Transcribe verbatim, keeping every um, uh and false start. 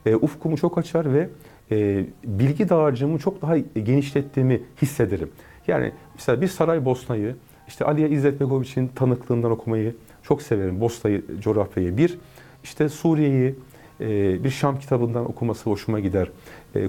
e, ufkumu çok açar ve e, bilgi dağarcığımı çok daha genişlettiğimi hissederim. Yani mesela bir Saraybosna'yı, işte Aliye İzzet Begoviç'in tanıklığından okumayı çok severim. Bosna'yı, coğrafyayı. Bir, işte Suriye'yi e, bir Şam kitabından okuması hoşuma gider. E,